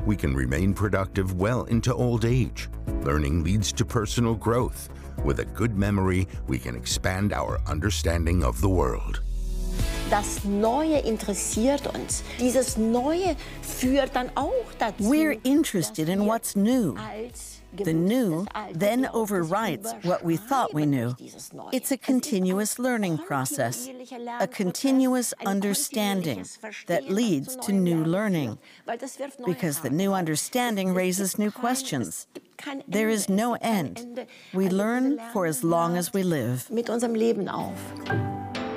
we can remain productive well into old age. Learning leads to personal growth. With a good memory, we can expand our understanding of the world. Das Neue interessiert uns. Dieses Neue führt dann auch dazu. We're interested in what's new. The new then overwrites what we thought we knew. It's a continuous learning process, a continuous understanding that leads to new learning, because the new understanding raises new questions. There is no end. We learn for as long as we live. Mit unserem Leben auf.